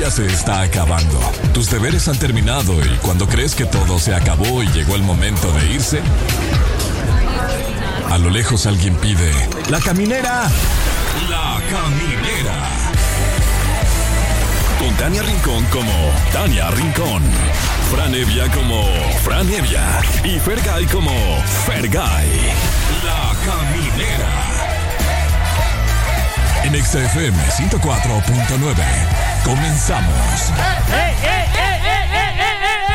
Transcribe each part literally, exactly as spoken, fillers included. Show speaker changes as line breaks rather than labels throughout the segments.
día se está acabando. Tus deberes han terminado y cuando crees que todo se acabó y llegó el momento de irse, a lo lejos alguien pide: ¡La caminera! ¡La caminera! Con Tania Rincón como Tania Rincón, Fran Evia como Fran Evia y Fergay como Fergay. La caminera. En Exa F M ciento cuatro punto nueve. Comenzamos.
¡Hey, hey, hey, hey, hey, hey,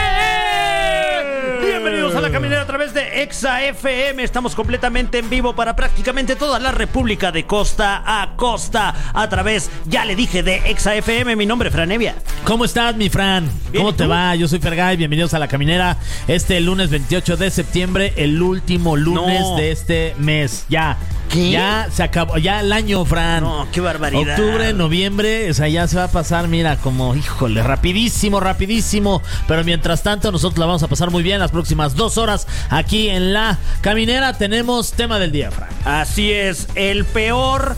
hey, hey! Bienvenidos a La Caminera a través de Exa F M. Estamos completamente en vivo para prácticamente toda la República de costa a costa a través, ya le dije, de Exa F M. Mi nombre es Fran Evia.
¿Cómo estás, mi Fran?
Bien,
¿Cómo te va? Yo soy Fergay. Bienvenidos a La Caminera. Este lunes veintiocho de septiembre, el último lunes
No.
de este mes. Ya.
¿Qué?
Ya se acabó. Ya el año, Fran.
No, qué barbaridad.
Octubre, noviembre, o sea, ya se va a pasar, mira, como, híjole, rapidísimo, rapidísimo. Pero mientras tanto, nosotros la vamos a pasar muy bien las próximas dos horas aquí en La Caminera. Tenemos tema del día, Fran.
Así es, el peor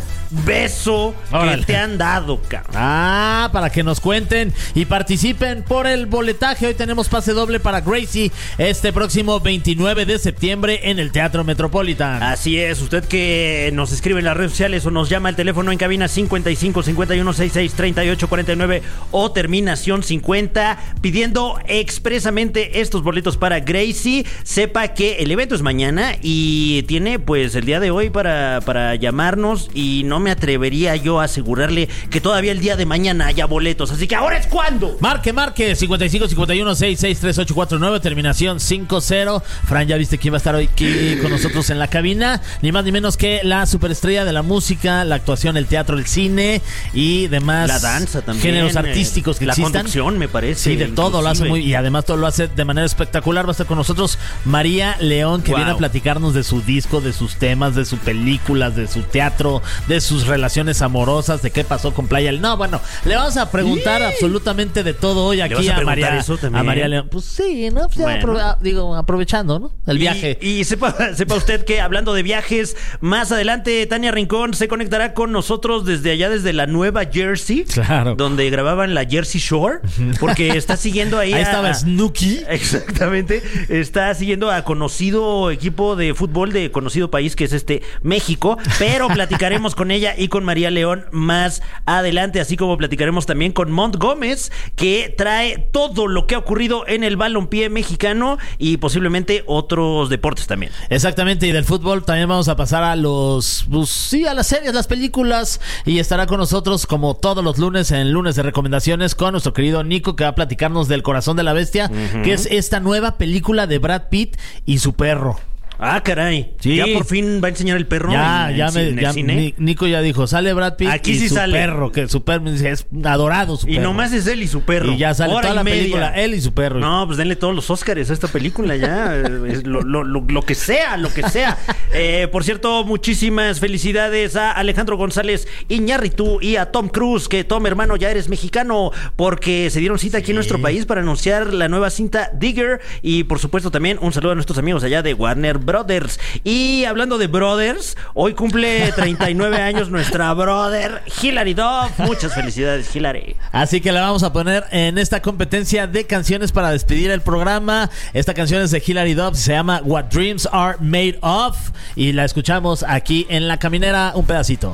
beso
Órale.
que te han dado, cabrón.
Ah, para que nos cuenten y participen por el boletaje. Hoy tenemos pase doble para Gracie este próximo veintinueve de septiembre en el Teatro Metropolitan.
Así es, usted que nos escribe en las redes sociales o nos llama al teléfono en cabina cincuenta y cinco, cincuenta y uno, sesenta y seis, treinta y ocho, cuarenta y nueve o terminación cincuenta, pidiendo expresamente estos boletos para Gracie, sepa que el evento es mañana y tiene pues el día de hoy para, para llamarnos, y no me atrevería yo a asegurarle que todavía el día de mañana haya boletos, así que ahora es cuando.
Marque, marque, cincuenta y cinco, cincuenta y uno, sesenta y seis, treinta y ocho, cuarenta y nueve, terminación cincuenta. Fran, ¿ya viste quién va a estar hoy aquí con nosotros en la cabina? Ni más ni menos que la superestrella de la música, la actuación, el teatro, el cine y demás.
La danza también.
Géneros artísticos que
la
existan.
conducción, me parece.
Sí, de todo lo hace muy, y además todo lo hace de manera espectacular. Va a estar con nosotros María León, que
Wow.
viene a platicarnos de su disco, de sus temas, de sus películas, de su teatro, de sus relaciones amorosas, de qué pasó con Playa. No, bueno, le vamos a preguntar
¿Sí?
absolutamente de todo hoy aquí
vas a
a,
preguntar
María,
eso también?
a María León. Pues sí, ¿no? Pues ya
Bueno.
aprove- digo, aprovechando, ¿no? El viaje.
Y, y sepa, sepa usted que hablando de viajes, más adelante Tania Rincón se conectará con nosotros desde allá, desde la Nueva Jersey.
Claro.
Donde grababan la Jersey Shore. Porque está siguiendo ahí.
Ahí
a-
estaba
a-
Snooki.
Exactamente. Está siguiendo a conocido equipo de fútbol de conocido país que es este México. Pero platicaremos con ella y con María León más adelante. Así como platicaremos también con Mont Gómez, que trae todo lo que ha ocurrido en el balompié mexicano y posiblemente otros deportes también.
Exactamente, y del fútbol también vamos a pasar a los, pues, sí, a las series, las películas, y estará con nosotros como todos los lunes en Lunes de Recomendaciones con nuestro querido Nico, que va a platicarnos del Corazón de la Bestia, uh-huh. que es esta nueva película de Brad Pitt y su perro.
Ah, caray.
Sí.
Ya por fin va a enseñar el perro.
Ya,
en,
ya
en,
me,
en el
ya
cine.
Ni- Nico ya dijo, sale Brad Pitt
Aquí
y
sí
su
sale.
perro, que su perro es adorado su
Y
perro.
nomás es él y su perro.
Y ya sale
Hora
toda
y
la
media.
película, él y su perro.
No, pues denle todos los Óscares a esta película ya. Es lo, lo, lo, lo que sea, lo que sea. Eh, por cierto, muchísimas felicidades a Alejandro González Iñárritu y a Tom Cruise, que Tom, hermano, ya eres mexicano, porque se dieron cita aquí en nuestro país para anunciar la nueva cinta Digger. Y por supuesto también un saludo a nuestros amigos allá de Warner Brothers. Y hablando de Brothers, hoy cumple treinta y nueve años nuestra brother Hilary Duff. Muchas felicidades, Hilary.
Así que la vamos a poner en esta competencia de canciones para despedir el programa. Esta canción es de Hilary Duff, se llama What Dreams Are Made Of, y la escuchamos aquí en La Caminera, un pedacito.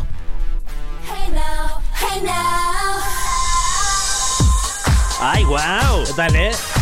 Hey now, hey now.
Ay, wow.
¿Qué tal, eh?